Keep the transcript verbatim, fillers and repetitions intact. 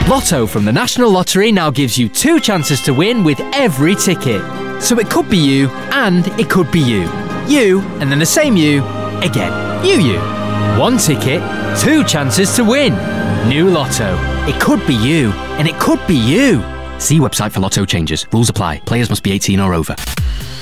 Lotto from the National Lottery now gives you two chances to win with every ticket. So it could be you, and it could be you. You, and then the same you, again. You, you. One ticket, two chances to win. New Lotto. It could be you, and it could be you. See website for Lotto changes. Rules apply. Players must be eighteen or over.